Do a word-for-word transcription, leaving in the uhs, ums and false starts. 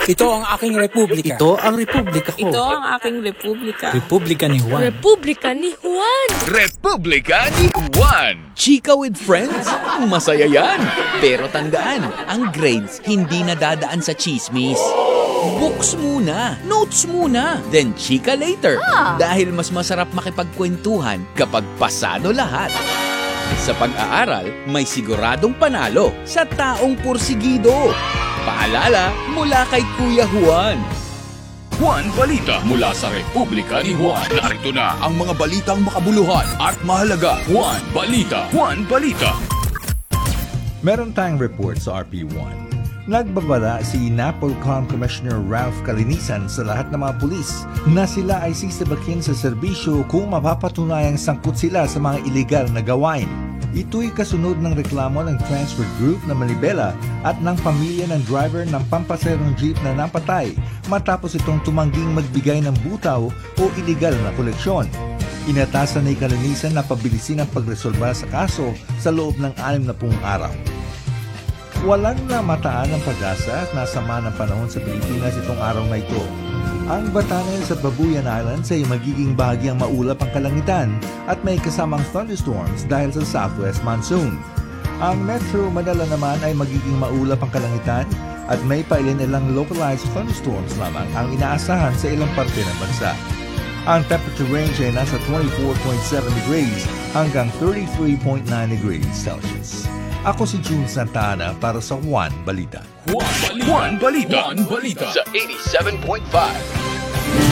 Ito ang aking republika. Ito ang republika ko. Ito ang aking republika. Republika ni Juan. Republika ni Juan. Republika ni Juan. Chika with friends? Masaya yan. Pero tandaan, ang grades hindi nadadaan sa chismis. Books muna, notes muna, then chika later. Ah. Dahil mas masarap makipagkwentuhan kapag pasado lahat. Sa pag-aaral, may siguradong panalo sa taong porsigido. Paalala mula kay Kuya Juan. Juan Balita mula sa Republika ni Juan. Narito na ang mga balitang makabuluhan at mahalaga. Juan Balita. Juan Balita. Meron tayong report sa R P one. Nagbabala si NAPOLCOM Commissioner Ralph Calinisan sa lahat ng mga pulis na sila ay sisabakin sa serbisyo kung mapapatunayang sangkot sila sa mga iligal na gawain. Ito'y kasunod ng reklamo ng transfer group na Malibela at ng pamilya ng driver ng pampaserong jeep na napatay matapos itong tumangging magbigay ng butaw o iligal na koleksyon. Inatasan ni Calinisan na pabilisin ang pagresolba sa kaso sa loob ng anim na pung araw. Walang namataan ng pag-asa at nasama ng panahon sa Pilipinas itong araw na ito. Ang Batanes at Babuyan Islands ay magiging bahagyang maulap ang kalangitan at may kasamang thunderstorms dahil sa southwest monsoon. Ang Metro Manila naman ay magiging maulap ang kalangitan at may pailan-ilang localized thunderstorms lamang ang inaasahan sa ilang parte ng bansa. Ang temperature range ay nasa twenty-four point seven degrees hanggang thirty-three point nine degrees Celsius. Ako si June Santa Ana para sa Juan Balita. Juan Balita. Juan Balita. Juan Balita. Sa eighty-seven point five.